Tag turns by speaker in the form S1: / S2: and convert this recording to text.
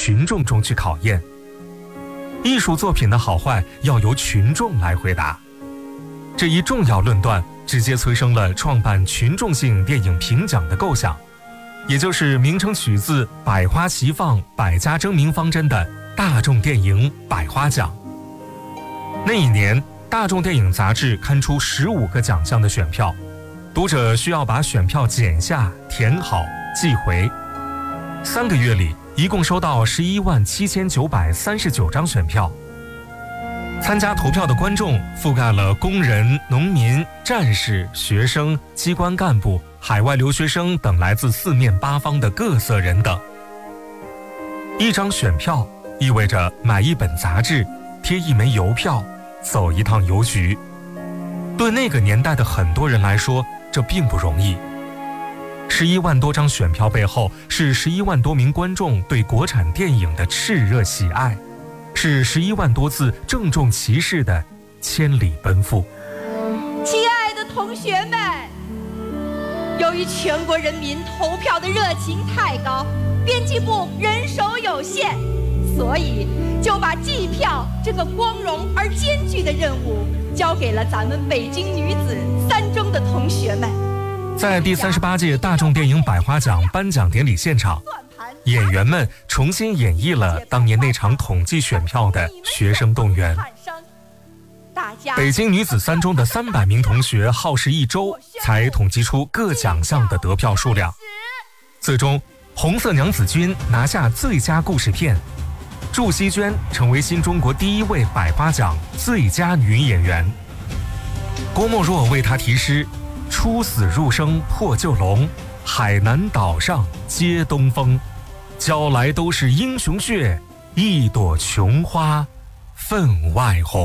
S1: 群众中去考验。艺术作品的好坏要由群众来回答。这一重要论断直接催生了创办群众性电影评奖的构想，也就是名称取自百花齐放、百家争鸣方针的大众电影百花奖。那一年，大众电影杂志刊出15个奖项的选票，读者需要把选票剪下、填好、寄回。3个月里，一共收到117939张选票。参加投票的观众覆盖了工人、农民、战士、学生、机关干部、海外留学生等来自四面八方的各色人等。一张选票意味着买一本杂志、贴一枚邮票、走一趟邮局。对那个年代的很多人来说，这并不容易。11万多张选票背后，是11万多名观众对国产电影的炽热喜爱，是11万多字郑重其事的千里奔赴。
S2: 亲爱的同学们，由于全国人民投票的热情太高，编辑部人手有限，所以就把计票这个光荣而艰巨的任务交给了咱们北京女子3中的同学们。
S1: 在第38届大众电影百花奖颁奖典礼现场，演员们重新演绎了当年那场统计选票的学生动员。北京女子3中的300名同学耗时1周才统计出各奖项的得票数量，最终红色娘子军拿下最佳故事片，祝希娟成为新中国第1位百花奖最佳女演员。郭沫若为她题诗：出死入生破旧龙，海南岛上接东风，交来都是英雄血，一朵琼花分外红。